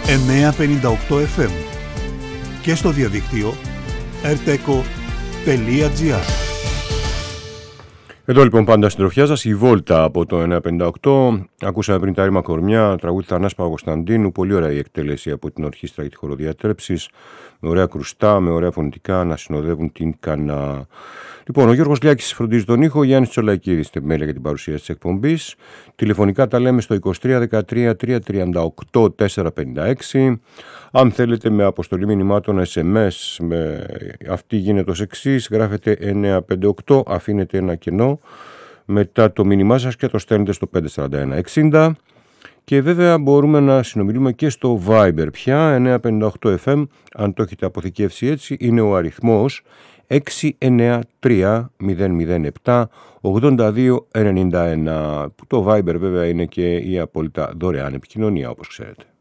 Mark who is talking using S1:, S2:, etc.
S1: 958 FM και στο διαδίκτυο rteco.gr.
S2: Εδώ λοιπόν πάντα στην τροφιά σας η Βόλτα από το 958. Ακούσαμε πριν τα ρήμα κορμιά, τραγούδι Θανάση Παπακοσταντίνου. Πολύ ωραία η εκτέλεση από την ορχήστρα για τη χοροδιατρέψεις. Με ωραία κρουστά, με ωραία φωνητικά να συνοδεύουν την κανά. Λοιπόν, ο Γιώργος Λιάκης φροντίζει τον ήχο, Γιάννης Τσολακίδης στην επιμέλεια για την παρουσίαση της εκπομπής. Τηλεφωνικά τα λέμε στο 23 13 338 456. Αν θέλετε με αποστολή μηνυμάτων SMS, αυτή γίνεται ως εξής: γράφετε 958, αφήνετε ένα κενό μετά το μήνυμά σας και το στέλνετε στο 54160. Και βέβαια μπορούμε να συνομιλούμε και στο Viber πια, 958 FM, αν το έχετε αποθηκεύσει έτσι, είναι ο αριθμός 693 007 82 91, που το Viber βέβαια είναι και η απόλυτα δωρεάν επικοινωνία όπως ξέρετε.